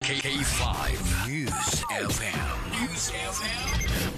K5 News FM. News FM.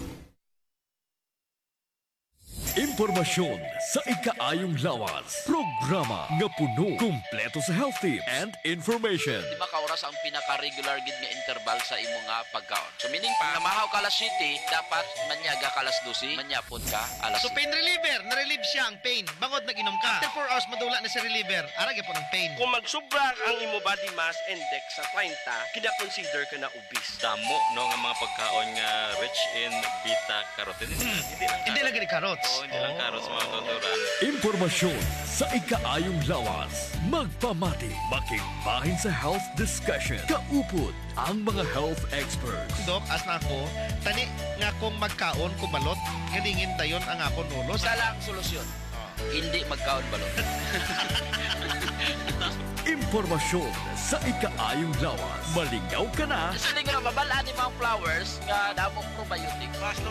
Impormasyon sa ikaayong lawas. Programa nga puno, kumpleto sa health tips and information. Di ba ka oras ang pinaka-regular gid nga interval sa imo nga pagkaon? So meaning pa, namahaw ka alas 7, dapat manyaga ka alas 12, manyapon ka alas So 7. pain reliever, na-relieve siya ang pain. Bangod nag-inom ka. After 4 hours madula na si reliever. Arag po ng pain. Kung magsubra ang imo body mass index sa 30, kina-consider ka na obese. Damo no nga mga pagkaon nga rich in beta carotene. Hindi lang gani carrots. Hindi lang carrots mga tuturan. Impormasyon sa ikaayong lawas. Magpamati, makigbahin sa health discussion. Kaupod ang mga health experts. Dok, as na ako, tani nga kung magkaon kubalot, galingin dayon ang akong ulos. Sa lang solusyon. Hindi magkaon balot. Impormasyon sa ikaayong lawas. Malingaw ka na. Kasi hindi ko na mabalaan yung mga flowers nga damong probiotic. Basta.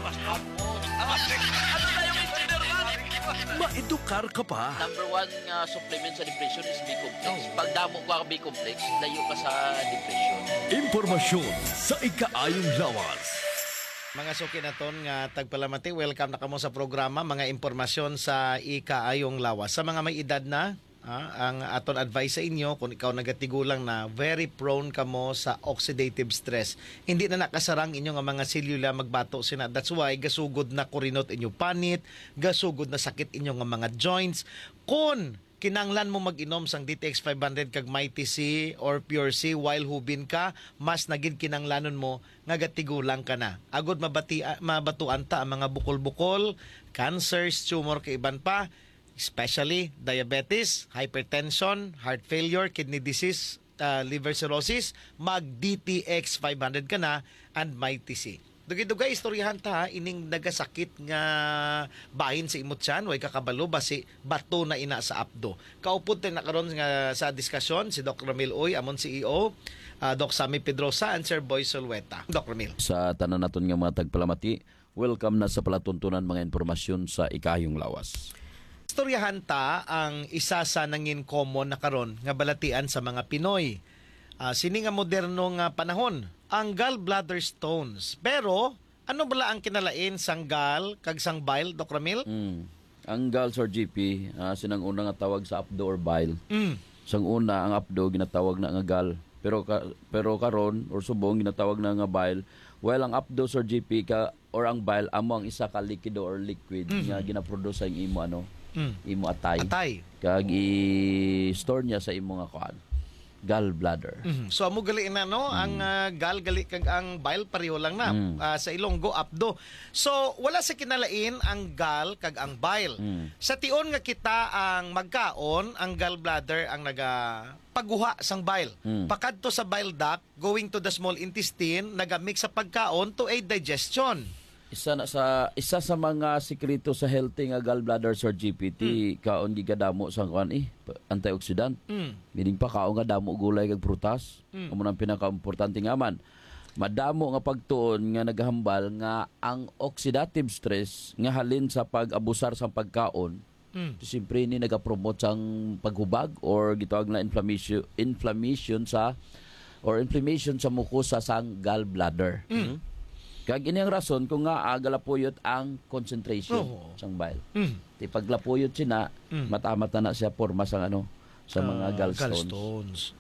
Ano na yung engineer man? Maedukar ka pa. Number 1 nga supplement sa depression is B-complex. Pag damo ka B-complex, layo ka sa depression. Impormasyon sa ikaayong lawas. Mga suki na ton nga tagpalamati, welcome na kamo sa programa, mga impormasyon sa ikaayong lawas. Sa mga may edad na, ang aton advice sa inyo, kung ikaw nagatigulang na very prone ka mo sa oxidative stress, hindi na nakasarang inyo nga mga selula magbato sina. That's why gasugod na kurinot inyo panit, gasugod na sakit inyo nga mga joints. Kung kinanglan mo mag-inom sang DTX 500 kag Mighty C or Pure C while hubin ka, mas naging kinanglanon mo nga gatigulang ka na. Agod mabatuan ta ang mga bukol-bukol, cancers, tumor kay iban pa, especially diabetes, hypertension, heart failure, kidney disease, liver cirrhosis, mag-DTX 500 ka na and Mighty C. Dugay-dugay istoryahan ta ining nagasakit nga bahin sa imot tiyan, way kakabalo basi bato na ina sa apdo. Kaupod tayo na karon nga sa diskusyon si Dr. Ramil Uy, amon CEO, Doc Sammy Pedrosa and Sir Boy Solweta. Dr. Ramil. Sa tanan naton nga mga tagpalamati, welcome na sa palatuntunan mga impormasyon sa ikayong lawas. Istoryahan ta ang isa sa nangin common na karon nga balatian sa mga Pinoy. Sini nga moderno nga panahon, ang gallbladder stones. Pero ano bala ang kinalain sang gall kag sang bile, Dr. Ramil? Ang gall or GP, sinang una nga tawag sa apdo or bile. Sang una ang apdo ginatawag na nga gall. Pero karon or subong ginatawag na nga bile. While ang apdo or GP or ang bile amo ang isa ka likido or liquid nga ginaproduce sa imo imo atay. Kag i-store niya sa imo nga kuan, gallbladder. So amo gali na ang gall gali kag ang bile pareho lang na sa Ilonggo apdo. So wala sa kinalain ang gall kag ang bile. Sa tion nga kita ang magkaon, ang gallbladder ang naga paguha sang bile. Pakadto sa bile duct going to the small intestine, naga-mix sa pagkaon to aid digestion. Isa sa mga sikreto sa healthy nga gallbladder or GPT, kaon gigadamo sa kuan antioxidant. Meaning pa kaon nga damo gulay kag prutas. Amo nang pinaka-importante nga man. Madamo nga pagtuon nga naghambal nga ang oxidative stress nga halin sa pag-abusar sa pagkaon. Siyempre ni nagapromote sang paghubag or gitawag na inflammation sa mukosa sang gallbladder. Kag ini ang rason kung nga galapuyot ang concentration sang bile. Ti paglapuyot sina, mata-mata na siya porma sang sa mga gallstones.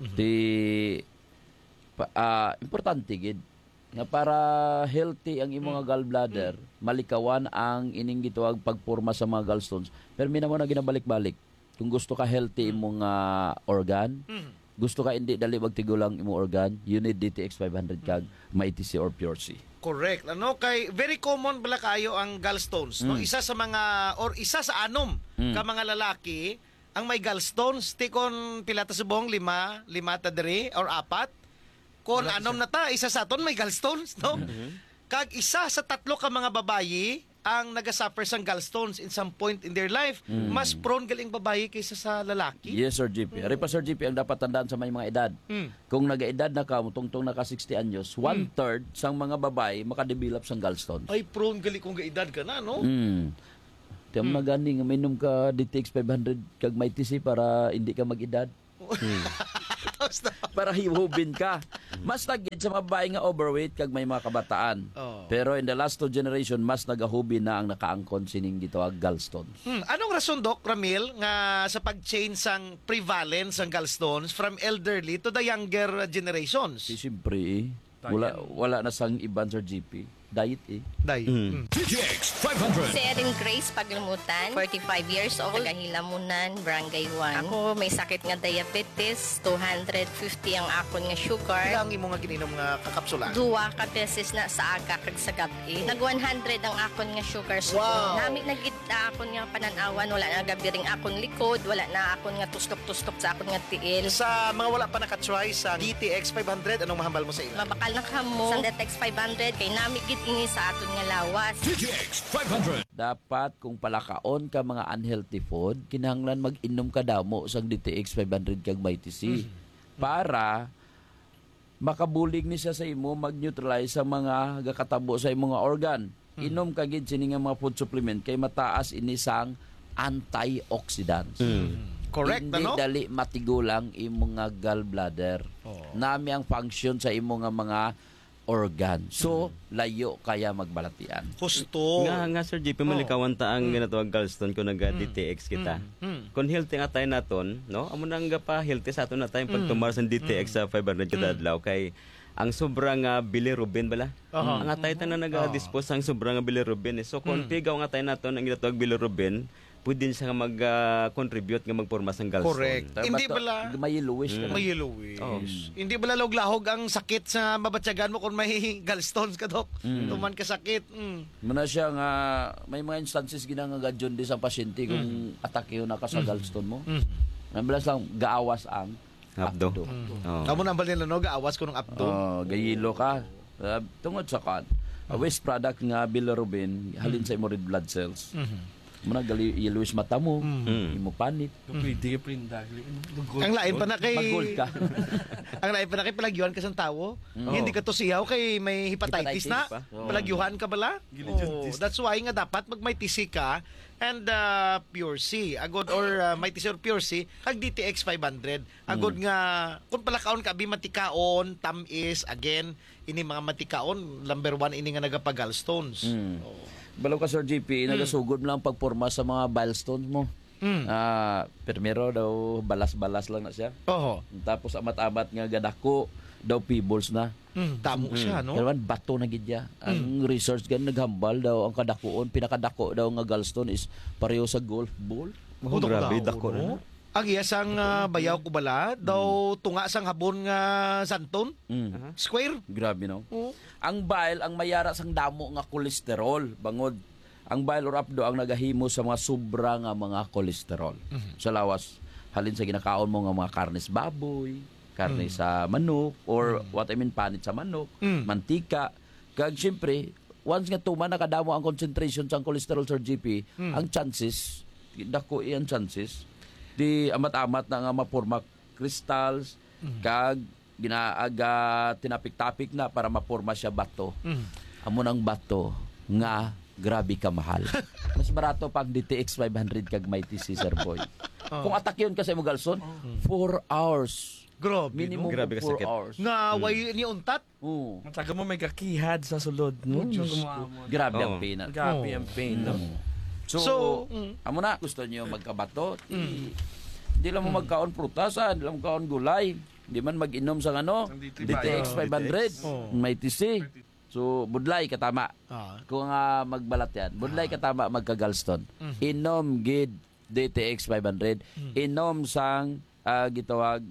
Importante gid nga para healthy ang imong gallbladder, malikawan ang ining gituwag pagporma sa mga gallstones. Pero minamo na ginabalik-balik. Kung gusto ka healthy imong organ, gusto ka hindi dali magtigulang imong organ, you need DTX 500 kag Mighty C or Pure C. Correct. Kay very common bala kayo ang gallstones, no? Isa sa anom ka mga lalaki ang may gallstones. Tikon pila ta subong, lima ta diri or apat. Kon anom na ta, isa sa aton may gallstones, no? Kag isa sa tatlo ka mga babayi ang nagasuffer sang gallstones in some point in their life. Mas prone galing babayi kaysa sa lalaki. Yes, Sir GP. Ari pa, Sir GP, ang dapat tandaan sa may mga edad. Kung nag-edad na ka, tungtong naka 60 anyos, 1/3 sang mga babae makadevelop sang gallstones. Ay, prone gali kung gaedad ka na, no? Tiyam na gani nga minom ka DTX 500 kag Mighty C para hindi ka mag-edad. Para hiwubin ka. Mas nagid sa mga babae nga overweight kag may mga kabataan. Oh. Pero in the last 2 generation, mas nagahubi na ang nakaangkon sining gitawag gallstones. Anong rason, Doc Ramil, nga sa pag-change sang prevalence ng gallstones from elderly to the younger generations? Siyempre, wala na sang iban sa GP. Diet Day. TTX 500. Si Erin Grace Paglimutan, 45 years old, Tagahilamunan, Barangay 1. Ako may sakit nga diabetes, 250 ang akon nga sugar. Ilang imo nga gininom nga kakapsula? Duwa ka beses na sa aga kag sa gabi. Nag 100 ang akon nga sugar. So, Wow. Nami nagita akon nga pananawan, wala na gabi ring akon likod, wala na akon nga tustok-tustok sa akon nga tiil. Sa mga wala pa nakatry sa DTX 500, anong mahambal mo sa ila? Mabakal na kamo. Sa Detex 500, kay nami gid ini sa aton nga lawas. TTX 500. Dapat kung palakaon ka mga unhealthy food, kinahanglan mag-inom ka damo sang DTX 500 kag MyTC para makabulig ni siya sa imo mag-neutralize sa mga gakatabo sa imong nga organ. Inom ka gid sini nga mga food supplement kay mataas ini sang antioxidants. Correct, Hindi ano? dali matigulang imong nga gallbladder. Nami ang function sa imong nga mga organ. So, layo kaya magbalatian. Husto. Nga Sir JP, malikawan ta ang ginatawag gallstone kung nag-DTX kita. Kung healthy nga tayo naton, no? Amo nang pa healthy sa aton na tayong pagtumar sa DTX sa 500 kada adlaw kay ang sobrang bilirubin bala. Ang atay tanan nag-dispose ang sobrang bilirubin. So kung pigaw nga tayo naton ang ginatawag bilirubin, pwede siya nga mag-contribute nga magporma sa gallstone. Correct. Hindi Bato- bala may yellowish ka na. may yellowish. Hindi bala lahog ang sakit sa mabatyagan mo kung may gallstones ka, Doc. Tuman ka sakit. Muna siya nga, may mga instances ginanga jaundice ang pasyente kung atake yun na ka sa gallstone mo. Nabalas lang, gaawas ang Abdo. Oh. Kamu nambal nila, no? Gaawas ko ng abdo. Gayilo ka. Tungod sa kan. Waste product nga bilirubin, halin sa imo red blood cells. Muna gali yellowish mata mo, imo panit. Pwede ka prindag. Ang lain pa na kay... Mag-gold ka. Ang lain pa na kay palagyuhan ka sa tawo. Hindi ka to siyaw kay may hepatitis na. Hepatitis pa. Palagyuhan ka bala. That's why nga dapat mag may TC ka and Pure C. Agod or may TC or Pure C, kag DTX 500. Agod nga, kung palakaon ka, matikaon, tamis, again, ini mga matikaon, number 1 ini nga nagapag-gallstones. Balaw ka Sir JP, nagasugod mo lang pagporma sa mga milestones mo. Primero daw balas-balas lang na siya. Oho. Tapos amat-amat nga gadako daw pebbles na. Tamo siya, no? Pero man bato na gid ya. Ang research gan naghambal daw ang kadakuon, pinakadako daw nga gallstone is pareho sa golf ball. Oh, grabe, dako na. Ang iya sang bayaw ko bala, daw tunga sang habon nga santon, square. Grabe no. Oo. Ang bile ang mayara sang damo nga kolesterol bangod. Ang bile or abdo ang nagahimo sa mga sobra nga mga kolesterol. Sa lawas halin sa ginakaon mo nga mga karnes baboy, karne sa manok or what I mean panit sa manok, mantika. Kag syempre, once nga tuman nakadamo ang concentration sa kolesterol sa GP, ang chances dako iyan chances di amat-amat na nga maporma crystals kag ginaaga tinapik-tapik na para maporma siya bato. Amo nang bato nga grabe ka mahal. Mas barato pag DTX 500 kag MyTC Sir Boy. Kung atak yun ka sa imong gallstone, 4 hours. Grabe, Minimum no? Grabe ka 4 sakit. hours. Nga way ni untat. Oo. Matsaga mo may kakihad sa sulod. No? Grabe ang Oo. pain. Grabe ang pain. No? So, amo na gusto niyo magkabato. Hindi lang mo magkaon prutas, hindi lang mo magkaon gulay. Hindi man mag-inom sa ano, DTX 500, may TC. So, budlay katama. Kung magbalat yan, budlay katama magka-gallstone. Inom gid DTX 500. Inom sang gitawag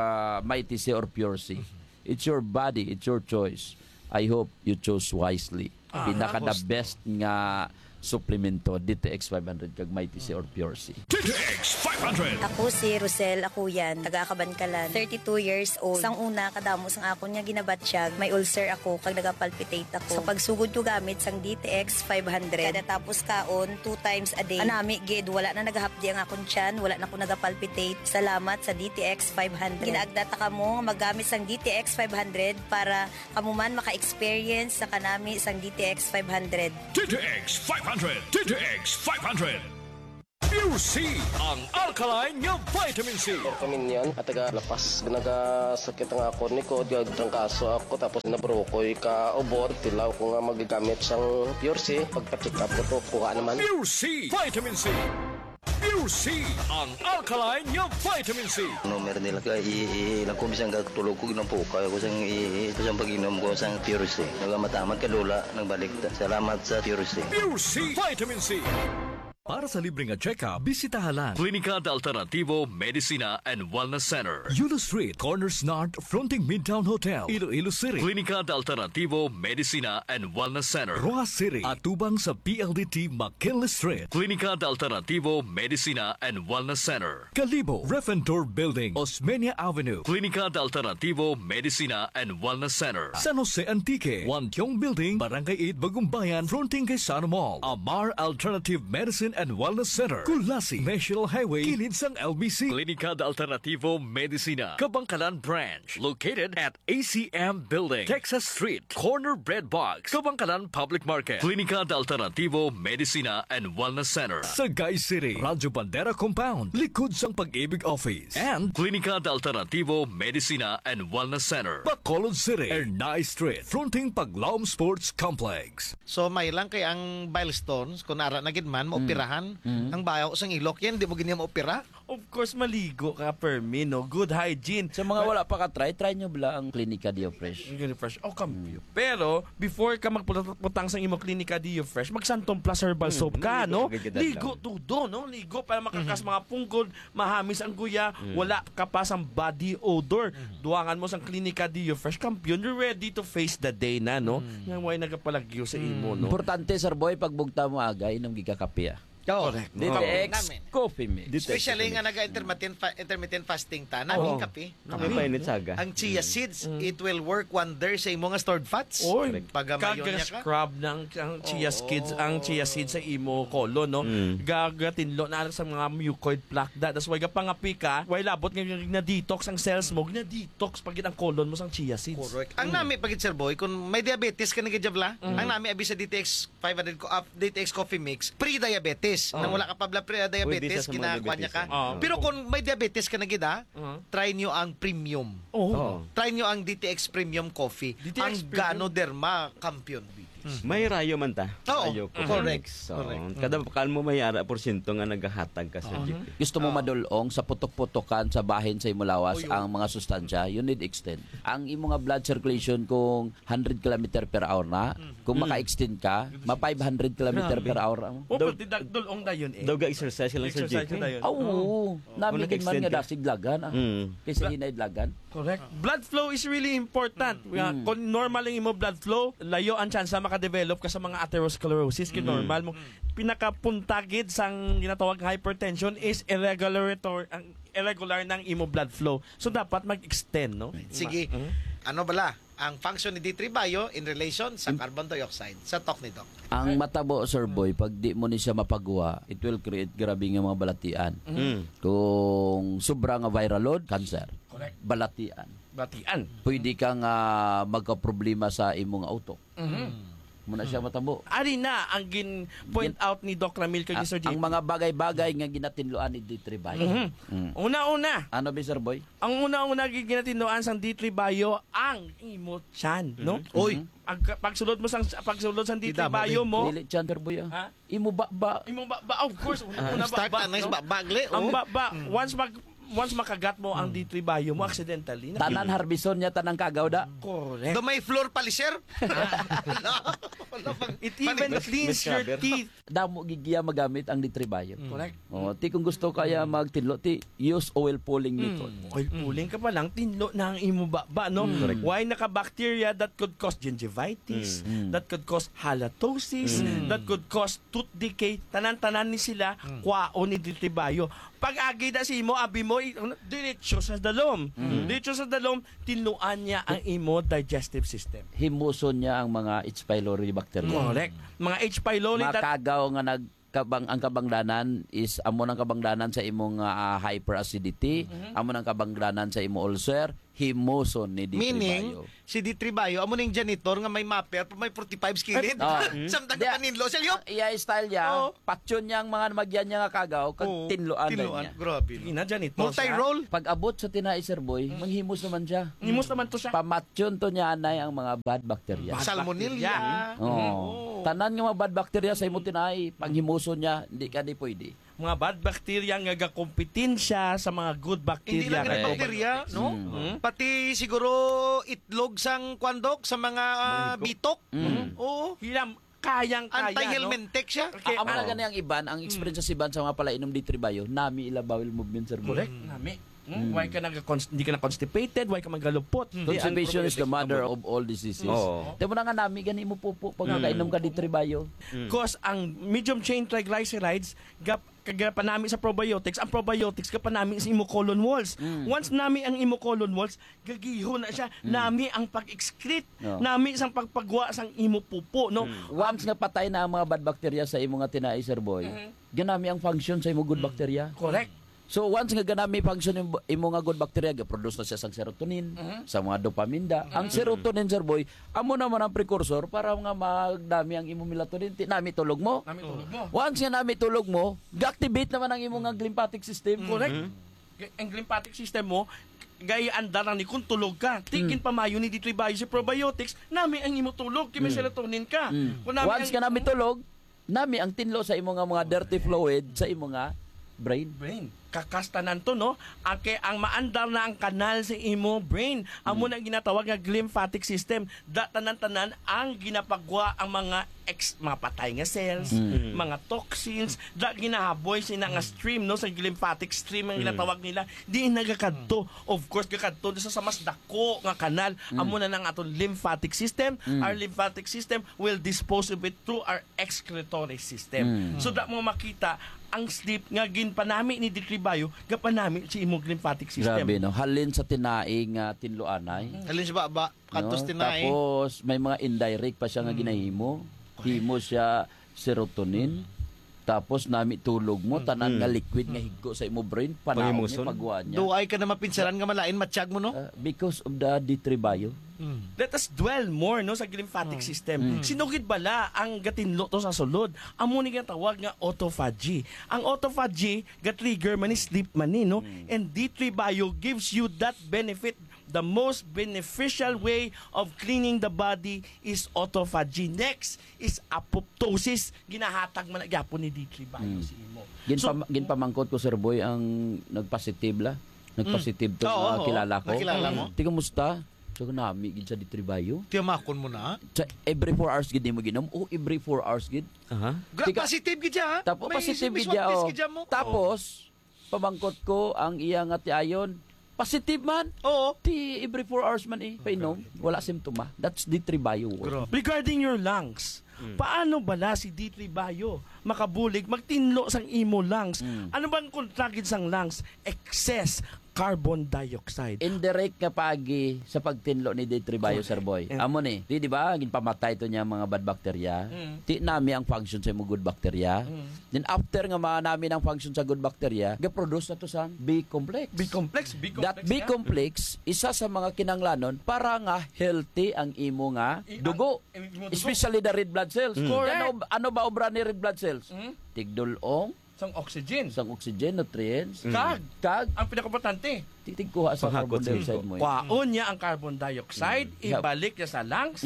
may TC or Pure C. It's your body, it's your choice. I hope you chose wisely. Pinaka the best nga suplemento DTX 500 kag may TC or Pure C. TTX 500. Ako si Rosel Akuyan, taga Kabankalan, 32 years old. Sang una, kadamo sang ako niya ginabatsyag, may ulcer ako, kag nagapalpitate ako. Sa pagsugod ko gamit sang DTX 500, kada tapos kaon, 2 times a day. Anami, gid, wala na nagahapdi ang akong tiyan, wala na ako nagapalpitate. Salamat sa DTX 500. Ginaagdata ka mo, magamit sang DTX 500 para kamuman maka-experience sa kanami sang DTX 500. TTX 500. TTX 500. Pure Pure C, ang alkaline nga vitamin C. Kami niyan at lapas nagasakit ang ako ni ko trangkaso ako tapos nabrokoy ka obor tilaw ko nga magagamit sang Pure C pagpa-check up ko to kuha naman Pure C, vitamin C. Pure C, ang alkaline nga vitamin C. Numero nila ka ilang ko bisang tulog ko ginampo kaya ko sang isang pag-inom ko sang Pure C. Nagamatamad ka lula nagbalik ta. Salamat sa Pure C. Pure C, vitamin C. Para sa libreng check-up, bisitahan lang Klinika de Alternativo Medicina and Wellness Center, Yulo Street, Corners North, fronting Midtown Hotel, Iloilo City. Klinika de Alternativo Medicina and Wellness Center, Rojas City, atubang sa PLDT McKinley Street. Klinika de Alternativo Medicina and Wellness Center, Calibo, Refentor Building, Osmeña Avenue. Klinika de Alternativo Medicina and Wellness Center, San Jose Antique, Wantiong Building, Barangay 8, Bagumbayan, fronting kay Sana Mall. Amar Alternative Medicine and Wellness Center, Kulasi, National Highway, kilid sang LBC. Klinika de Alternativo Medicina, Kabangkalan Branch, located at ACM Building, Texas Street, Corner Bread Box, Kabangkalan Public Market. Klinika de Alternativo Medicina and Wellness Center, Sagay City, Radyo Bandera Compound, likod sang Pag-ibig Office, and Klinika de Alternativo Medicina and Wellness Center, Bacolod City, Ernay Street, fronting Paglaom Sports Complex. So may lang kay ang milestones kung ara na gid man maoperahan ang bayaw sang ilok yan di mo ganyan maopera. Of course, maligo ka, Permi, no? Good hygiene. Sa mga wala pa ka-try nyo bala ang Klinika Dio Fresh. Fresh. Oh, kambyo. Pero, before ka magputang sa imo Klinika Dio Fresh, magsantong plus herbal soap ka, no? Ligo tudo, no? Ligo para makakas mga pungkod, mahamis ang guya, wala ka pa sang body odor. Duwangan mo sang Klinika Dio Fresh, kampiyon, you're ready to face the day na, no? Nga way nagapalagyo sa imo, no? Importante, Sir Boy, pagbugta mo agay ng gigakapya. Correct. DTX Coffee Mix. Especially nga intermittent fasting ta, naming kape. Kapainit saga. Ang chia seeds, it will work wonder sa imong stored fats. Oy, Pagamayon niya ka. scrub ng ang chia seeds sa imo colon, no? Gagatinlo na sa mga mucoid plaque da. That's why gapangapi ka, why labot nga na detox ang cells mo, na detox pagit ang colon mo sang chia seeds. Correct. Ang nami pagit Sir Boy, kung may diabetes ka nagijabla, ang nami abi sa DTX 500 DTX Coffee Mix, pre-diabetes. Nang wala ka pa pre-diabetes, kinakuha niya ka. Pero kung may diabetes ka na gida, try nyo ang premium. Try nyo ang DTX Premium Coffee. Ang Ganoderma Champion. May rayo man ta. Oo, correct. So, kada pakal mo may ara porsyento nga nagahatag ka sa GP. Gusto mo madulong sa putok-putokan sa bahin sa imo lawas ang mga sustansya, you need extend. Ang imo nga blood circulation kung 100 km per hour na, kung maka-extend ka, ma 500 km per hour. Pwede dagdulong dayon eh. Daw ga exercise lang sa GP. Oo. Namin man nga dasig lagan. Kaysa hinay lagan. Correct. Blood flow is really important. Kung normal ang imo blood flow, layo ang chance maka-develop ka sa mga atherosclerosis. Kung normal mo, pinakapuntagid sang ginatawag hypertension is irregular ng imo blood flow. So, dapat mag-extend, no? Sige. Ano bala? Ang function ni D3 Bio in relation sa carbon dioxide sa talk ni Doc. Ang matabo, Sir Boy, pag di mo ni siya mapagawa, it will create grabe nga mga balatian. Kung sobrang viral load, cancer. Correct. Balatian. Pwede kang magka-problema sa imong auto. Muna siya matabo. Ari na ang gin-point out ni Doc Ramil kay Sir JP. Ang mga bagay-bagay nga ginatinluan ni D3 Bio. Una-una. Ano ba, Sir Boy? Ang una-una ginatinluan sang D3 Bio ang imo chan, no? Oy, pagsulod sang D3 Bio mo. Dili chan, Sir Boy. Ha? Imo ba? Imo ba? Of course. Una start ba? na nice bagle. Ang ba once makagat mo ang D3 Bio mo accidentally. Tanan harbison niya tanang kagaw da. Correct. Do may floor polisher? It even cleans your teeth. Damo gigiya magamit ang D3 Bio. Correct. Ti kung gusto kaya magtinlo, use oil pulling method. Oil pulling ka pa lang, tinlo na ang imo ba, no? Why naka-bacteria that could cause gingivitis, that could cause halitosis, that could cause tooth decay, tanan-tanan ni sila, kwao ni D3 Bio. Pag-agi da si imo, abi mo, diretso sa dalom. Diretso sa dalom, tinluan niya ang imo digestive system. Himuson niya ang mga H. pylori bacteria. Correct. Mga H. pylori makagaw nga ang kabangdanan is amo ng kabangdanan sa imong hyperacidity, amo ng kabangdanan sa imong ulcer, himuson ni D3 Meaning, Bayo. si D3 Bayo, amo ning janitor nga may mapper, may 45 skillet. Samtang Dia- paninlo siya, yop. Iya style niya, Oo. patyon niya ang mga magyan niya nga kagaw, kag Oo, tinluan tinluan. niya. Grabe. Ina dyan ito. Multi-role. Pag abot sa tinai Sir Boy, manghimos naman siya. Himos naman to siya. Pamatyon to niya anay ang mga bad bacteria. Salmonella. Oh. Tanan nga mga bad bacteria sa imo tinai, panghimuson niya, hindi ka di pwede. Mga bad bacteria nga gakompetensya sa mga good Hindi bacteria. lang Correct. yung bacteria, no? Pati siguro itlog sang kwandok sa mga bitok. Oo. Hilam, kayang-kaya, Anti-helmintic siya. Okay, Amo na gani ang iban, ang experience sa Siban sa mga palainom D3 Bayo, nami ila bowel movement Sir Boy. Correct. Nami. Why ka hindi ka na constipated? Why ka magalupot? Constipation is the mother of all diseases. Oo. Temo na nga nami gani mo pupo pag kainom ka D3 Bayo. Because ang medium chain triglycerides kagapa namin sa probiotics, ang probiotics kapa namin sa imo colon walls. Once nami ang imo colon walls, gagiho na siya. Nami ang pag-excrete, No. nami sang pagpagwa sang imo pupo, no? Once nga patay na ang mga bad bacteria sa imo nga tinai Sir Boy, ganami ang function sa imo good bacteria. Correct. So once nga ganami function imo nga good bacteria, ga-produce na siya sang serotonin, sa mga dopamine. Ang serotonin Sir Boy, amo naman ang precursor para nga magdami ang imo melatonin. Nami tulog mo. Nami tulog mo. Once nga nami tulog mo, ga-activate naman ang imo nga lymphatic system. Correct. Ang lymphatic system mo, gaya andaran ni kung tulog ka. Tikin pa mayo ni D3 Bayo si probiotics, nami ang imo tulog, kaya may serotonin ka. Kung nami Once nga nami tulog, nami ang tinlo sa imo nga mga dirty fluid sa imo nga brain. Kakastanan to, no? Ang maandar na ang kanal sa imo brain. Amo na ginatawag nga lymphatic system. Tanan-tanan ang ginapagwa ang mga mga patay nga cells, mga toxins, ginahaboy sina nga stream, no? Sa lymphatic stream ang ginatawag nila. Di nagakadto. Of course, gakadto sa mas dako nga kanal. Amo na ng aton lymphatic system. Our lymphatic system will dispose of it through our excretory system. So, mo makita ang sleep nga ginpanami ni D3 Bayo, gapanami si imong lymphatic system. Grabe no, halin sa tinaing tinluanay. Alin siya ba? Kantos tinay. Tapos may mga indirect pa siya nga ginahimo. Himo siya serotonin. Tapos nami tulog mo tanan nga liquid nga higgo sa imo brain panahon ni pagwa niya. Duay ka na mapinsaran nga malain matsyag mo, no? Because of the D3 Bayo. Let us dwell more no sa lymphatic system. Sinugid bala ang gatinlo to sa sulod. Amo ni tawag nga autophagy. Ang autophagy ga-trigger man ni sleep man ni, no? And D3 Bayo gives you that benefit. The most beneficial way of cleaning the body is autophagy. Next is apoptosis. Ginahatag man gyapon ni D3 Bayo si imo. Ginpamangkot ko Sir Boy ang nagpositive la. Nagpositive to Oo, kilala ko. nakilala mo? Ti kamusta? So nami gid sa D3 Bayo. Tiyamakon mo na. Sa every 4 hours gid mo ginom o every 4 hours gid. Positive gid siya, ha? Tapos May positive swab gid siya. test Oh. gid siya mo. Tapos pamangkot ko ang iya nga ti ayon. Positive man. Oo. Ti every 4 hours man painom, wala simptoma. That's D3 Bayo. Regarding your lungs, paano bala si D3 Bayo makabulig, magtinlo sang imo lungs? Ano bang kontragid sang lungs? Excess carbon dioxide. Indirect nga pagi sa pagtinlo ni D3 Bayo Sir Boy. Amo ni, di ba ginpamatay to niya mga bad bacteria. Ti nami ang function sa mga good bacteria. Then after nga nami ang function sa good bacteria, ga-produce na to sang B complex. B complex. That B complex isa sa mga kinanglanon para nga healthy ang imo nga dugo. Especially the red blood cells. Ano ba obra ni red blood cells? Tigdulong sang oxygen, nutrients, kag ang pinakaimportante, titigkuha sa carbon dioxide mo. Kwaon niya ang carbon dioxide, ibalik niya sa lungs,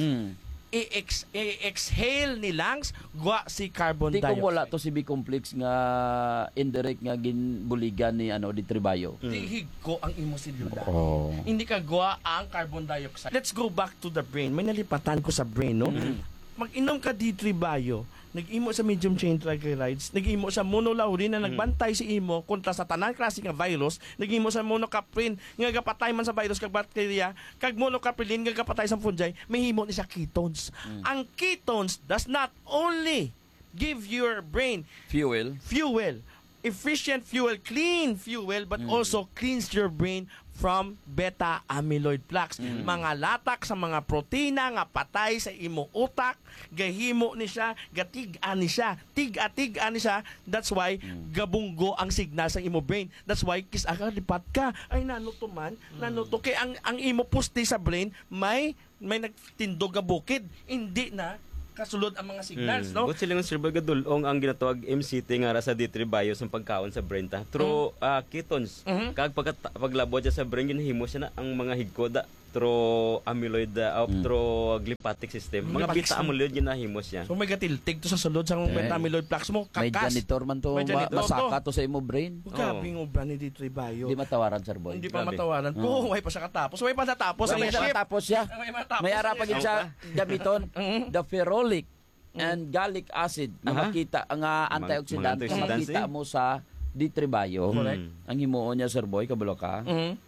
i-exhale ni lungs, gwa si carbon Di dioxide. kung wala to si B complex nga indirect nga ginbuligan ni D3 Bayo. Di higko ang imo selula. Oh. Hindi ka gwa ang carbon dioxide. Let's go back to the brain. May nalipatan ko sa brain, no? Mag-inom ka D3 Bayo, nag-imo sa medium chain triglycerides, nag-imo sa monolaurin na nagbantay si imo kontra sa tanan klase nga virus, nag-imo sa monocaprin nga gapatay man sa virus kag bacteria, kag monocaprilin nga gapatay sa fungi, mahimo ni sa ketones. Ang ketones does not only give your brain Fuel. efficient fuel, clean fuel, but also cleans your brain from beta amyloid plaques. Mga latak sa mga protina nga patay sa imo utak, gahimo ni siya, gatigan ni siya, tiga-tiga ni siya. That's why gabunggo ang signal sa imo brain. That's why kisaka lipat ka ay nanuto man, nanuto kay ang imo pusti sa brain may nagtindog nga bukid, hindi na kasulod ang mga signals, no? But silang sir bagadulong ang ginatawag MCT nga ra sa D3 bios ang pagkaon sa brain ta. Through ketones. Kag paglabot siya sa brain ginahimo siya na ang mga higkoda through amyloid through glymphatic system. Mga beta amyloid ginahimo siya. So may gatiltig to sa sulod sa beta amyloid plaques mo, kakas. May janitor man to, masaka to sa imo brain. Gabing ubra ni D3 bio. Hindi matawaran, sir boy. Hindi pa matawaran. Way pa siya katapos. Way pa natapos. May natapos siya. May ara pa gid siya gamiton the ferrolic and gallic acid na makita ang antioxidant na makita mo sa D3 bio. Ang himuon niya, sir boy, kabalo ka.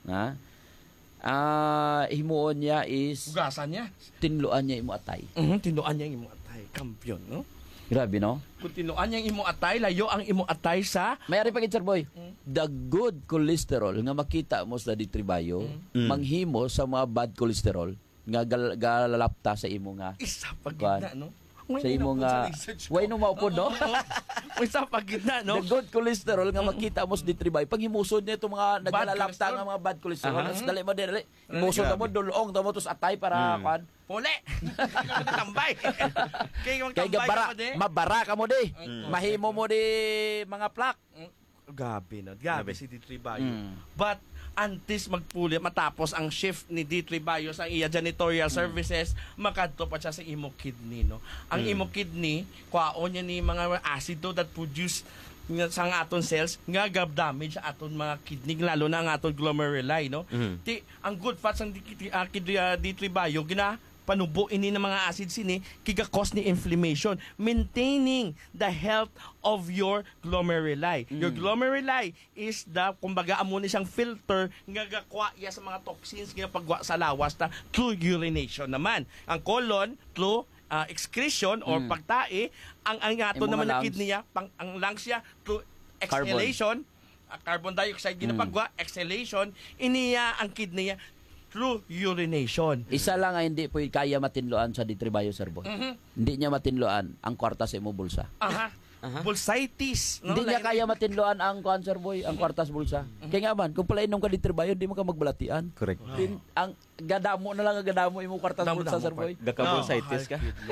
Himuon niya is ugasan niya. Tinluan niya imo atay. Tinluan niya imo atay. Kampiyon, no? Grabe, no? Kung tinuan niya imo atay, layo ang imo atay sa mayari pa gid, sir boy. The good cholesterol nga makita mo sa D3 bio manghimo sa mga bad cholesterol nga galalapta sa imo nga isa pa gid, no? Sa imo nga way no maupod, no? Isa pa gid, no? The good cholesterol nga makita mo sa D3 bio pag himusod niya itong mga nagalalapta nga mga bad cholesterol. Dali mo dili. Himusod mo dulong mo tos atay para kan pole. Tambay. Kay mabara ka mo di. Mahimo mo di mga plaque. Gabi na. Gabi si D3 bio. But antes magpuli matapos ang shift ni D3 bio sa iya janitorial services, makadto pa siya sa imo kidney, no? Ang imo kidney, kwaon niya ni mga acido that produce sa aton cells nga damage sa aton mga kidney, lalo na ang aton glomeruli, no? Ang good fats ang D3 bio panubo ini ng mga acid sini kiga-cause ni inflammation, maintaining the health of your glomeruli. Your glomeruli is the kumbaga amo ni siyang filter nga gakwa ya sa mga toxins nga pagwa sa lawas ta through urination naman. Ang colon through excretion or pagtae, ang ato naman na kidney niya, ang lungs niya through exhalation, carbon dioxide ginapagwa, exhalation, iniya ang kidney niya through urination. Isa lang nga hindi po kaya matinloan sa D3 bio, sir boy. Hindi niya matinloan ang kwarta sa imo bulsa. Bursitis, no? Hindi niya kaya matinloan ang cancer boy, ang kwartas bulsa. Kaya nga man, kung pala inom ka D3 bio, hindi mo ka magbalatian. Correct. Ang gadamo na lang ang gadamo imo kwartas bulsa, sir boy. Gaka-bursitis ka.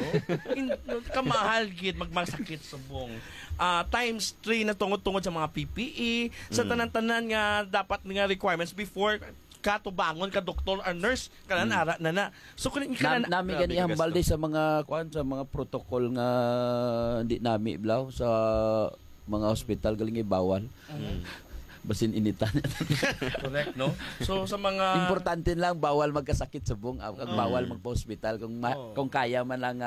Kamahal gid magmasakit subong. Times 3 na tungod-tungod sa mga PPE, sa tanan-tanan nga dapat nga requirements before katubangon ka doktor or nurse kanan ara na. So kun nami gani hambal di sa mga sa mga protocol nga hindi nami blaw sa mga hospital galing bawal. Basin initan. Correct, no? So sa mga importante lang bawal magkasakit subong, bawal magpa-hospital kung kaya man lang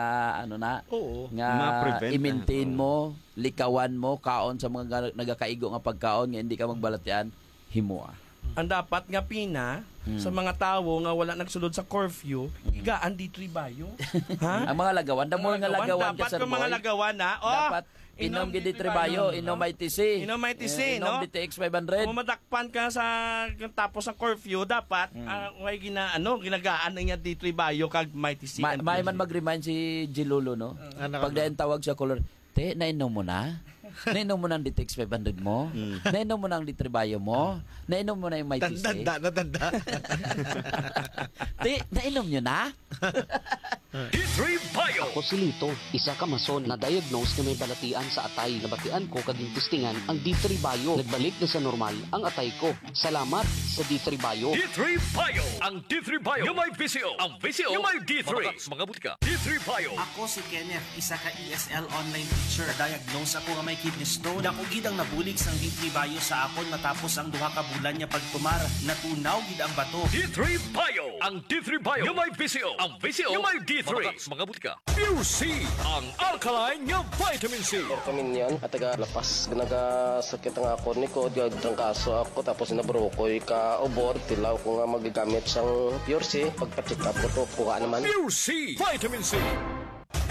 nga i-maintain mo, likawan mo kaon sa mga nagakaigo nga pagkaon nga hindi ka magbalatian, himoa. Ang dapat nga pina sa mga tawo nga wala nagsulod sa curfew, igaan D3 bio. Ang mga lagawan, damo nga lagawan dapat ka, sir boy. Mga lagawan na. Dapat inom gid D3 bio, inom ITC. Inom ITC, no? Inom DTX 500. Kung madakpan ka sa tapos ng curfew, dapat way ginagaan niya D3 bio kag ITC. May man mag-remind si Jilulo, no? Pag dayon tawag sa color, te, nainom mo na? Nainom mo ng DTX 500 mo? Nainom mo ng D3 bio mo? Nainom mo na yung MyTC? Tanda. Nainom nyo na? D3 Bio. Ako si Lito, isa ka mason na diagnose na may balatian sa atay. Nabatian ko kaging testingan ang D3 Bio. Nagbalik na sa normal ang atay ko. Salamat sa D3 Bio. D3 Bio. Ang D3 Bio yung may VCO. Ang VCO yung may D3. Mga butika. D3 Bio. Ako si Kenneth, isa ka ESL online teacher. Diagnose ako nga may kidney stone. Dako gid ang nabulig sang D3 Bio sa akon matapos ang duha ka bulan niya pagtumar. Natunaw gid ang bato. D3 Bio. Ang D3 Bio yung may VCO. Ang VCO yung may D3. Mga butika. Pure C. Ang alkaline nga vitamin C. Kami yan at lapas nagasakit ang ako ni ko. Trangkaso ako tapos nabrokoy ka obor. Tilaw ko nga magagamit sang Pure C. Pagpa-check up ko to kuha naman. Pure C. Vitamin C.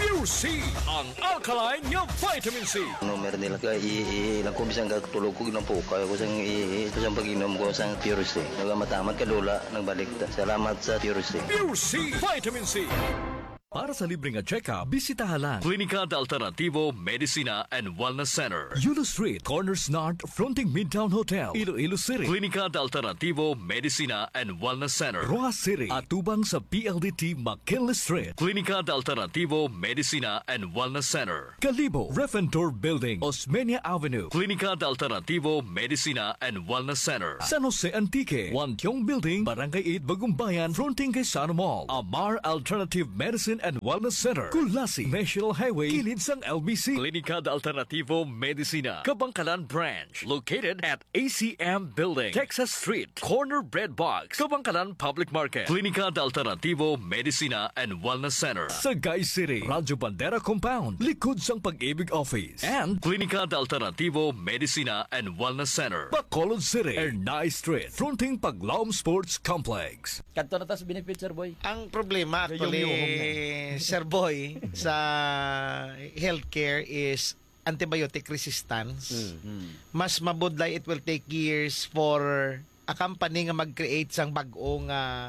Pure C, ang alkaline nga vitamin C. Numero nila ka ilang ko bisang gagtulog ko ginampo kaya ko sang isang pag-inom ko sang Pure C. Nagamatamat ka lula nagbalik ta. Salamat sa Pure C. Pure C, vitamin C. Para sa libreng check-up, bisitahan lang Klinika de Alternativo Medicina and Wellness Center, Yulo Street, Corners North, fronting Midtown Hotel, Iloilo City. Klinika de Alternativo Medicina and Wellness Center, Rojas City, atubang sa PLDT McKinley Street. Klinika de Alternativo Medicina and Wellness Center, Calibo, Refentor Building, Osmeña Avenue. Klinika de Alternativo Medicina and Wellness Center, San Jose Antique, Wantiong Building, Barangay 8, Bagumbayan, fronting kay Sana Mall. Amar Alternative Medicine and Wellness Center, Kulasi, National Highway, kilid sang LBC. Klinika de Alternativo Medicina, Kabangkalan Branch, located at ACM Building, Texas Street, Corner Bread Box, Kabangkalan Public Market. Klinika de Alternativo Medicina and Wellness Center, Sagay City, Radyo Bandera Compound, likod sang Pag-ibig Office, and Klinika de Alternativo Medicina and Wellness Center, Bacolod City, Ernay Street, fronting Paglaom Sports Complex. Kanto na tas benefit, Sir Boy. Ang problema actually, Sir Boy, sa healthcare is antibiotic resistance. Mas mabudlay, it will take years for a company nga mag-create sang bagong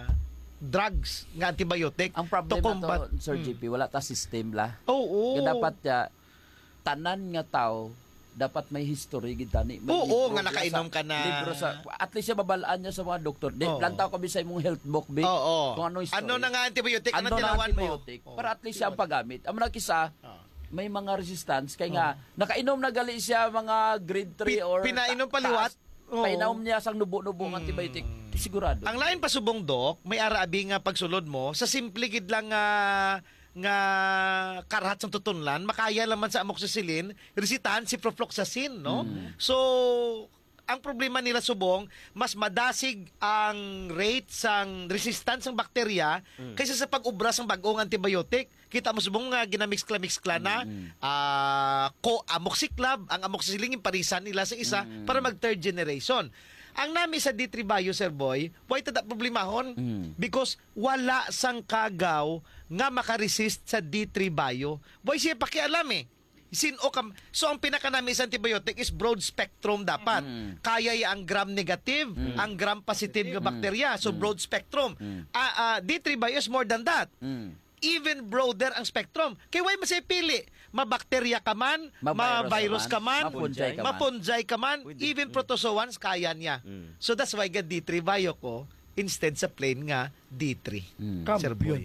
drugs nga antibiotic. Ang problema to, Sir JP, wala ta system la. Oo. Dapat tanan nga tao dapat may history gitani. Oo, nga nakainom ka na. Libro sa at least babalaan niya sa mga doktor. Di lantaw ka bisay mong health book bi. Kung ano history. Ano na nga antibiotic ano tilawan mo? Para at least siya ang paggamit. Ang mga kisa may mga resistance kay nga nakainom na gali siya mga grade 3 or pinainom paliwat. Painom niya sang nubo-nubo ng antibiotic. Sigurado. Ang lain pa subong dok, may arabi nga pagsulod mo sa simple gid lang nga karahat sa tutunlan, makaya naman sa amoxicillin, resitahan si ciprofloxacin, no? So, ang problema nila subong, mas madasig ang rate sang resistance ng bakterya kaysa sa pag-ubra sang bagong antibiotic. Kita mo subong nga ginamix-kla na amoxiclav, ang amoxicillin yung parisan nila sa isa para mag third generation. Ang nami sa D3 Bio, Sir Boy, why tada problemahon? Because wala sang kagaw nga makaresist sa D3 Bio. Boy, siya pakialam eh. So, ang pinaka namin sa antibiotic is broad spectrum dapat. Kaya ang gram negative, ang gram positive nga bakterya. So, broad spectrum. D3 Bio is more than that. Even broader ang spectrum. Kaya why masay pili? Mabakterya ka man, ma-virus ka man, mapunjay ka man, even protozoans kaya niya. So that's why ga D3 Bio ko instead sa plain nga D3. Sir Boy.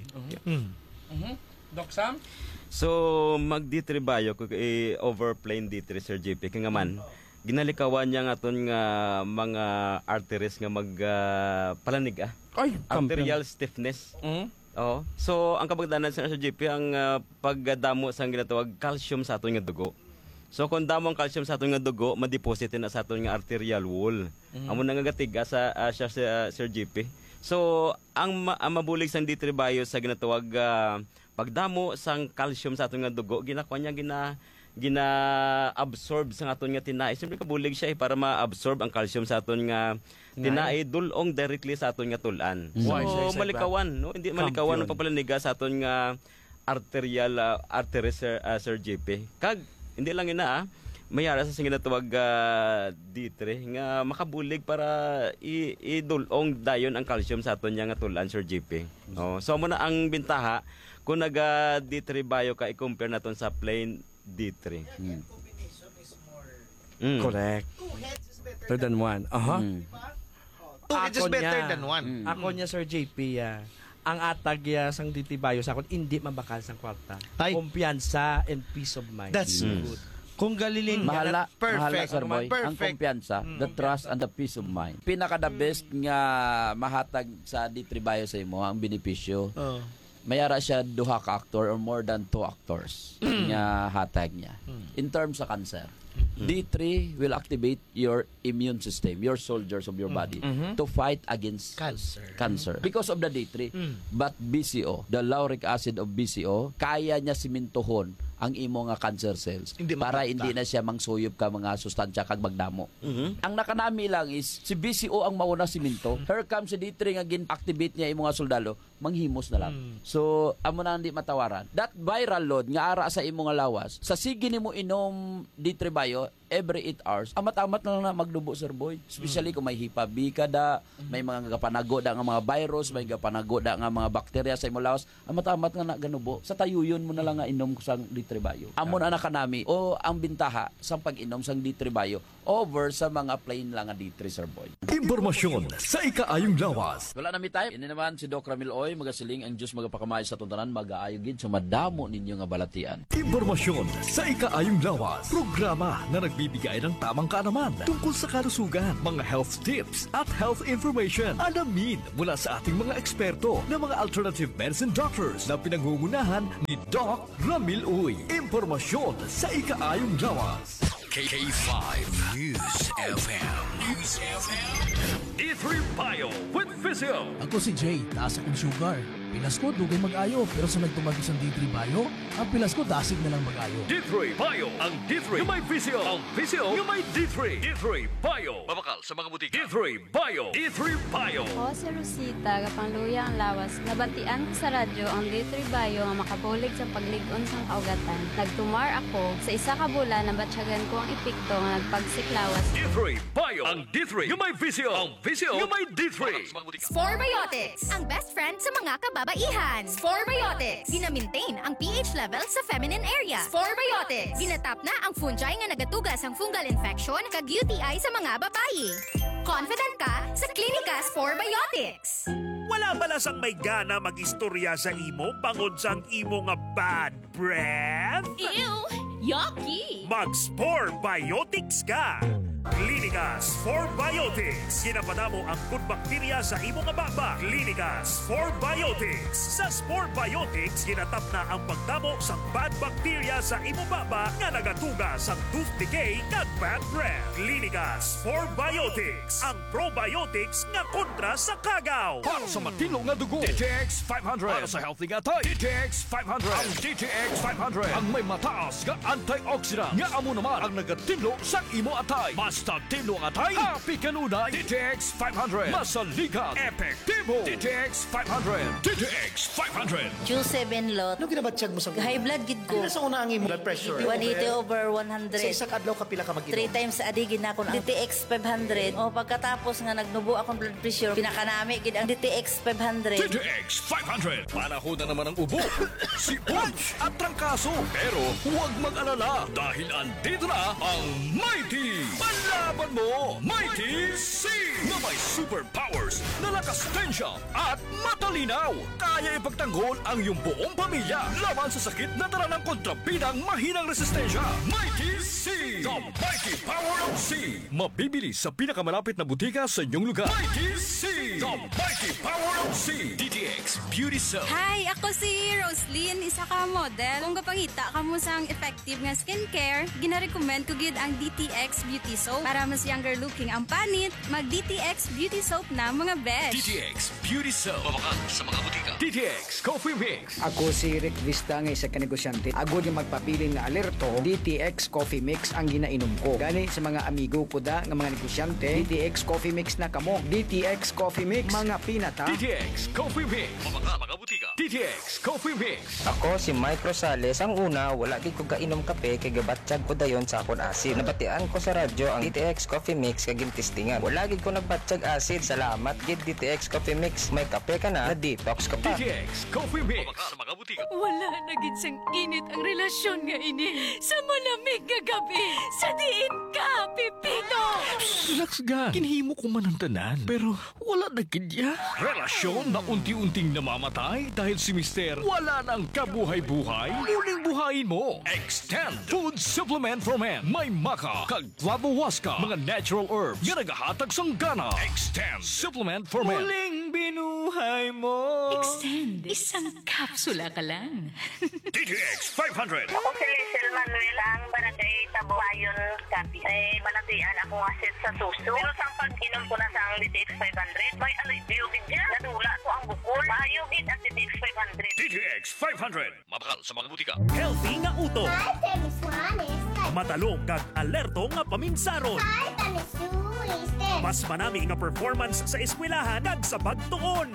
Doc Sam? So, mag-D3 Bio ko over plain D3, Sir JP. Kaya nga man, ginalikawan niya nga ton nga mga arteries nga palanig arterial stiffness. Oh, so ang kabagdanan sa JP ang pagdamo sa ginatawag calcium sa aton nga dugo. So kung damo ang calcium sa aton nga dugo, ma-deposit na sa aton nga arterial wall. Amo na nga gatiga sa Sir JP. So ang mabulig sang D3 Bio sa ginatawag pagdamo sang calcium sa aton nga dugo, ginakuha niya gina-absorb sa aton nga tinai. Siyempre kabulig siya para ma-absorb ang calcium sa aton nga tinai dulong directly sa aton nga tulan. So malikawan, no? Hindi malikawan ang pagpalaniga sa aton nga arterial arteries, Sir JP. Kag hindi lang ina mayara sa ginatawag D3 nga makabulig para idulong dayon ang calcium sa aton nga tulan, Sir JP. So mo na ang bintaha kung naga D3 Bio ka i-compare naton sa plain D3. Correct. Better than one. Two is better than one. Ako niya, Sir JP, ang atag sang D3 Bio sa akon, hindi mabakal sang kwarta. Kumpiyansa and peace of mind. That's good. Kung galilin mahala, perfect, Sir Boy. Ang kumpiyansa, the trust and the peace of mind. Pinaka the best nga mahatag sa D3 Bio sa imo ang benepisyo. Mayara siya duha ka actor or more than 2 actors nga hatag niya. In terms sa cancer, D3 will activate your immune system, your soldiers of your body to fight against cancer. Because of the D3. But BCO, the lauric acid of BCO, kaya niya simintuhon ang imo nga cancer cells Hindi para makita. hindi na siya mangsuyop ka mga sustansya kag magdamo. Ang nakanami lang is si BCO ang mauna siminto. Here comes si D3 nga gin-activate niya imo nga soldado, manghimos na lang. So amo na hindi matawaran. That viral load nga ara sa imo nga lawas, sa sige nimo inom D3 Bio every 8 hours, amat-amat na lang na magdubo, Sir Boy. Especially kung may Hepatitis B ka da, may mga gapanagoda nga mga virus, may gapanagoda nga mga bakterya sa imo lawas, amat-amat nga na ganubo. Sa tayuyon mo na lang nga inom sang D3 Bio. Amo na kanami o ang bintaha sa pag-inom sang D3 Bio over sa mga plain lang nga D3, Sir Boy. Impormasyon sa ikaayong lawas. Wala na mi time. Ini naman si Doc Ramil Oy, magasiling ang Diyos magapakamay sa tuntanan, mag-aayo gid sa madamo ninyo nga balatian. Impormasyon sa ikaayong lawas. Programa na nagbibigay ng tamang kaalaman tungkol sa kalusugan, mga health tips at health information. Alamin mula sa ating mga eksperto na mga alternative medicine doctors na pinangungunahan ni Doc Ramil Uy. Impormasyon sa ikaayong lawas. K5 News FM. News FM. D3 Bio with Physio. Ako si Jay, taas akong sugar. Pilas ko, dugay mag-ayo. Pero sa nagtumagi sa D3 Bio, ang pilas ko, dasig na lang mag-ayo. D3 Bio. Ang D3 yung may Physio. Ang Physio yung may D3. D3 Bio. Mabakal sa mga butika. D3 Bio. D3 Bio. Ako si Rosita, kapangluya ang lawas. Nabatian ko sa radyo ang D3 Bio nga makabulig sa pagligon sang kaugatan. Nagtumar ako. Sa isa ka bulan, nabatsyagan ko ang epekto nga nagpagsiklawas. D3 Bio. Ang D3 yung may Physio. Ang Physio yung may D3. Sporebiotics, ang best friend sa mga kababaihan. Sporebiotics, gina-maintain ang pH level sa feminine area. Sporebiotics, ginatap na ang fungi nga nagatugas ang fungal infection kag UTI sa mga babayi. Confident ka sa Klinika Sporebiotics. Wala bala sang may gana mag-istorya sa imo bangod sang imo nga bad breath? Ew! Yucky! Mag-Sporebiotics ka! Klinika Sporebiotics. Ginapadamo ang good bakterya sa imo nga baba. Klinika Sporebiotics. Sa Sporebiotics, ginatap na ang pagdamo sa bad bakterya sa imo baba nga nagatuga sa tooth decay kag bad breath. Klinika Sporebiotics. Ang probiotics nga kontra sa kagaw. Para sa matino nga dugo, DTX 500. Para sa healthy nga tayo, DTX 500. Ang DTX 500 ang may mataas nga antioxidant nga amo naman ang nagatinlo sa imo atay. Basta tinlo ang atay, happy kanunay. DTX 500. Masaligan, epektibo. DTX 500. DTX 500. Juice 7 lot. Ano ginabatsyag mo sa High blood gid ko. Ano sa una ang imo blood pressure? 180 over 100. Sa isa kadlaw kapila ka mag-inom? 3 times a day gid na ako ang DTX 500. O pagkatapos nga nagnubo akong blood pressure, pinakanami gid ang DTX 500. DTX 500. Panahon na naman ang ubo, sipon at trangkaso. Pero huwag mag-alala dahil andito na ang Mighty Panlaban Mo Mighty C na may superpowers na lakas tensya at matalinaw. Kaya ipagtanggol ang iyong buong pamilya laban sa sakit na dala ng kontrabidang mahinang resistensya. Mighty C, the mighty power of C. Mabibili sa pinakamalapit na butika sa inyong lugar. Mighty C, the mighty power of C. DTX Beauty Soap. Hi, ako si Roslyn, isa ka model. Kung kapangita ka mo sang effective nga skincare, gina-recommend ko gid ang DTX Beauty Soap. Para mas younger looking ang panit, mag DTX Beauty Soap na mga best. DTX Beauty Soap. Mabakal sa mga butika. DTX Coffee Mix. Ako si Rick Vista nga isa ka negosyante. Ako yung magpapili nga alerto, DTX Coffee Mix ang ginainom ko. Gani sa mga amigo ko da nga mga negosyante, DTX Coffee Mix na kamo. DTX Coffee Mix, mga pinata. DTX Coffee Mix. Mabakal mga butika. DTX Coffee Mix. Ako si Mike Rosales. Ang una, wala gid ko kainom kape kay gabatsyag ko dayon sa akon asin. Nabatian ko sa radyo ang DTX Coffee Mix kag gintistingan. Wala gid ko nagbatsyag asin. Salamat gid DTX Coffee Mix. May kape ka na detox ka pa. DTX Coffee Mix. Mabakal mga butika. Wala na gid sang init ang relasyon nga ini. Sa malamig nga gabi, sa diin ka, Pipito! Relax ga. Kinhimo ko man ang tanan. Pero wala na kidya. Relasyon na unti-unting namamatay dahil si Mister wala nang kabuhay-buhay. Muling buhayin mo. Extend Food Supplement for Men. May maka, kag Clavohuasca, mga natural herbs nga nagahatag sang gana. Extend Supplement for Men. Muling binuhay mo. Extend. Isang kapsula ka lang. DTX 500. Ako si Lizel Manuel, ang barangay Tabuayon, Capi. Balatian ako asit sa suso. Pero sa pag-inom ko na sa ang DTX 500, may alay biogid niya. Nadula ko ang bukol. Mayogid ang DTX 500. DTX 500. mabakal sa mga butika. Healthy nga utok. Matalong kag alerto nga paminsaron. Mas manami nga performance sa eskwelahan kag sa pagtuon.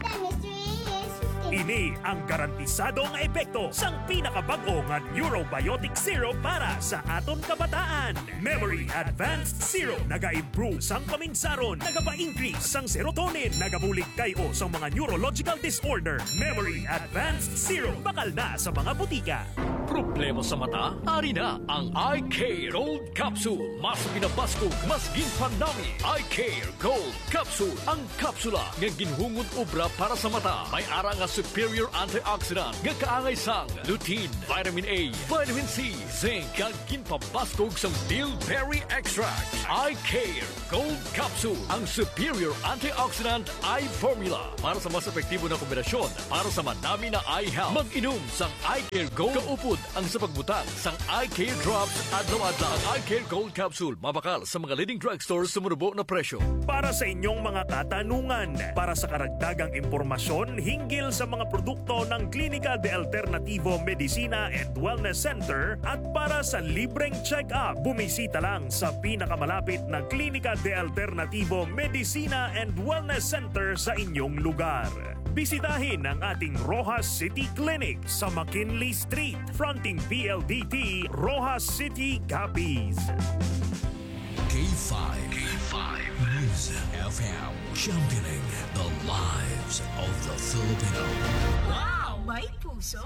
Ini ang garantisado nga epekto sang pinakabag-o nga Neurobiotic Syrup para sa aton kabataan. Memory Advanced Syrup naga-improve sang paminsaron, nagapa-increase sang serotonin, nagabulig kayo sa mga neurological disorder. Memory Advanced Syrup bakal na sa mga butika. Problema sa mata? Ari na ang Eye Care Gold Capsule. Mas pinabaskog, mas ginpanami. Eye Care Gold Capsule. Ang kapsula nga ginhungod obra para sa mata. May ara nga superior antioxidant nga kaangay sang lutein, vitamin A, vitamin C, zinc, kag ginpabaskog sang bilberry extract. Eye Care Gold Capsule. Ang superior antioxidant eye formula para sa mas epektibo na kombinasyon para sa madami na eye health. Mag-inom sang Eye Care Gold kaupod ang sa pagbutang sang Eye Care Drops adlaw-adlaw. Ang Eye Care Gold Capsule mabakal sa mga leading drugstores sa murubo na presyo. Para sa inyong mga katanungan, para sa karagdagang impormasyon hinggil sa mga produkto ng Klinika de Alternativo Medicina and Wellness Center at para sa libreng check-up, bumisita lang sa pinakamalapit na Klinika de Alternativo Medicina and Wellness Center sa inyong lugar. Bisitahin ang ating Rojas City Clinic sa McKinley Street, fronting PLDT, Rojas City, Capiz. K5 News FM, championing the lives of the Filipino. Wow, may puso!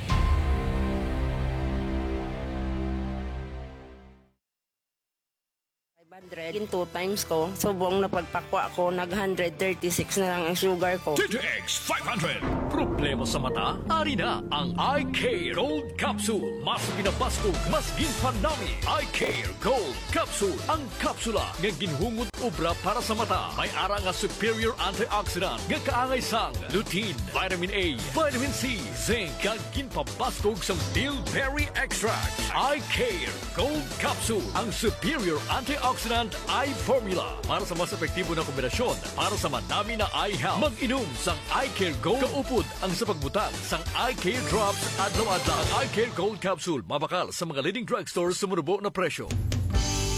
In 2 times ko, subong na pagpakwa ko, nag-136 na lang ang sugar ko. DTX 500. Problema sa mata? Ari na ang Eye Care Gold Capsule. Mas pinabaskog, mas ginpanami. Eye Care Gold Capsule. Ang kapsula nga ginhungod obra para sa mata. May ara nga superior antioxidant nga kaangay sang lutein, vitamin A, vitamin C, zinc, kag ginpabaskog sang bilberry extract. Eye Care Gold Capsule. Ang superior antioxidant eye formula para sa mas epektibo na kombinasyon para sa madami na eye health. Mag-inom sang Eye Care Gold kaupod ang sa pagbutang sang Eye Care Drops adlaw-adlaw. Ang Eye Care Gold Capsule mabakal sa mga leading drugstores sa murubo na presyo.